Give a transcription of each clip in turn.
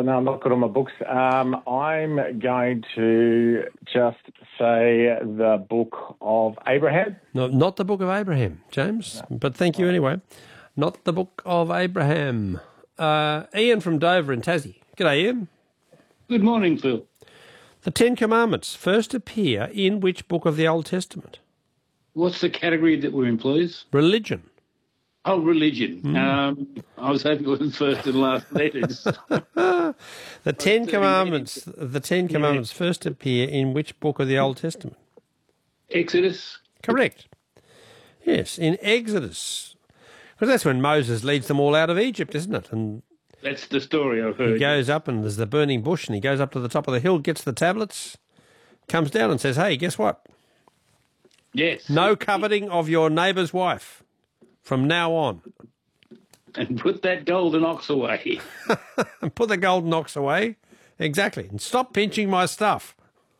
no, I'm not good on my books. I'm going to just say the Book of Abraham. No, not the Book of Abraham, James, but thank you anyway. Not the Book of Abraham. Ian from Dover in Tassie. G'day, Ian. Good morning, Phil. The Ten Commandments first appear in which book of the Old Testament? What's the category that we're in, please? Religion. Oh, religion. I was hoping it was first and last letters. The Ten Commandments first appear in which book of the Old Testament? Exodus. Correct. Yes, in Exodus. Because that's when Moses leads them all out of Egypt, isn't it? And that's the story I've heard. He goes up and there's the burning bush and he goes up to the top of the hill, gets the tablets, comes down and says, hey, guess what? Yes. No coveting of your neighbour's wife from now on. And put that golden ox away. And put the golden ox away. Exactly. And stop pinching my stuff.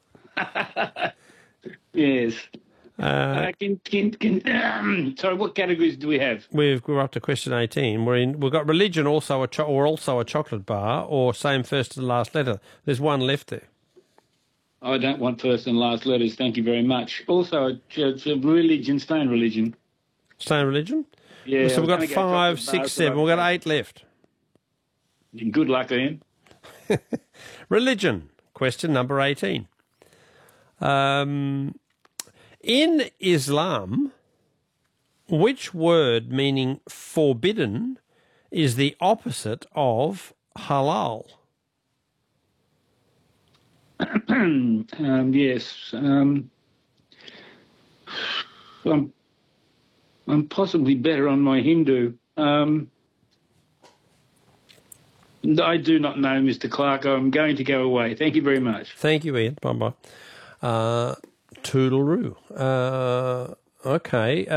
Yes. Sorry, what categories do we have? We're up to question 18. We've got religion, also a chocolate bar, or same first and last letter. There's one left there. I don't want first and last letters, thank you very much. Also, religion, stone religion. Stone religion? Yeah. So we've got 5, 6, 7. We've got 8 left. Good luck, Ian. Religion, question number 18. In Islam, which word meaning forbidden is the opposite of halal? Yes. I'm possibly better on my Hindu. I do not know, Mr. Clark. I'm going to go away. Thank you very much. Thank you, Ian. Bye-bye. Toodle-roo. Okay.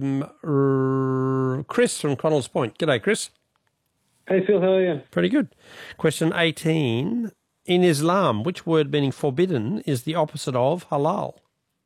Chris from Connells Point. G'day, Chris. Hey, Phil, how are you? Pretty good. Question 18. In Islam, which word meaning forbidden is the opposite of halal?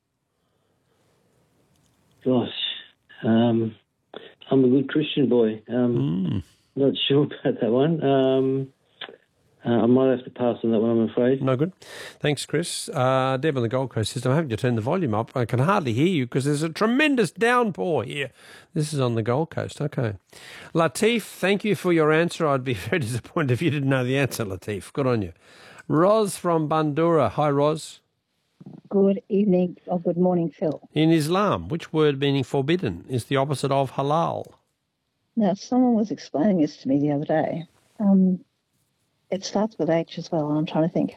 Gosh. I'm a good Christian boy. Not sure about that one. I might have to pass on that one, I'm afraid. No good. Thanks, Chris. Deb on the Gold Coast system, I'm having to turn the volume up. I can hardly hear you because there's a tremendous downpour here. This is on the Gold Coast. Okay. Latif, thank you for your answer. I'd be very disappointed if you didn't know the answer, Latif. Good on you. Roz from Bandura. Hi, Roz. Good evening, or good morning, Phil. In Islam, which word meaning forbidden is the opposite of halal? Now, someone was explaining this to me the other day. It starts with H as well, and I'm trying to think.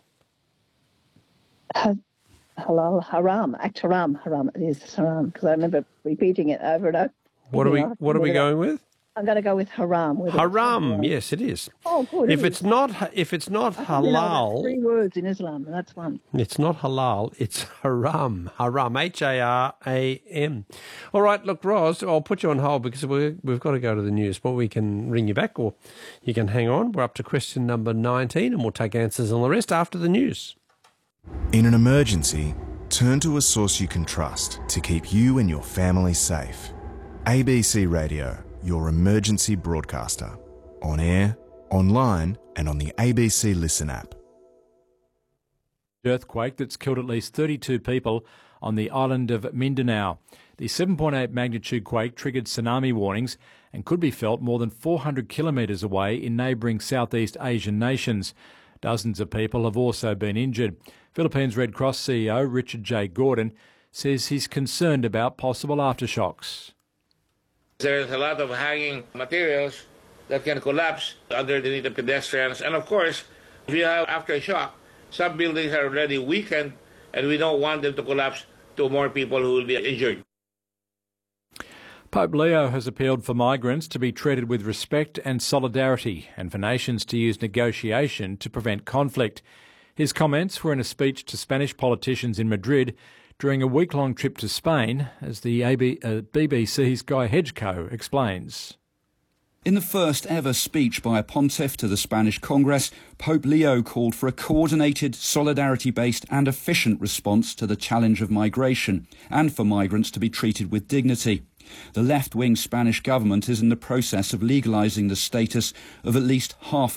Halal, haram, haram. It is haram, because I remember repeating it over and over. What are we going with? I'm going to go with haram. Haram, yes, it is. Oh, good. If it's not halal, 3 words in Islam, and that's one. It's not halal. It's haram. Haram. Haram. All right. Look, Roz, I'll put you on hold because we've got to go to the news, but we can ring you back, or you can hang on. We're up to question number 19, and we'll take answers on the rest after the news. In an emergency, turn to a source you can trust to keep you and your family safe. ABC Radio, your emergency broadcaster. On air, online, and on the ABC Listen app. Earthquake that's killed at least 32 people on the island of Mindanao. The 7.8 magnitude quake triggered tsunami warnings and could be felt more than 400 kilometres away in neighbouring Southeast Asian nations. Dozens of people have also been injured. Philippines Red Cross CEO Richard J. Gordon says he's concerned about possible aftershocks. There's a lot of hanging materials that can collapse underneath the pedestrians. And of course, if you have aftershock, some buildings are already weakened and we don't want them to collapse to more people who will be injured. Pope Leo has appealed for migrants to be treated with respect and solidarity and for nations to use negotiation to prevent conflict. His comments were in a speech to Spanish politicians in Madrid during a week-long trip to Spain, as the BBC's Guy Hedgecoe explains. In the first ever speech by a pontiff to the Spanish Congress, Pope Leo called for a coordinated, solidarity-based and efficient response to the challenge of migration and for migrants to be treated with dignity. The left-wing Spanish government is in the process of legalising the status of at least half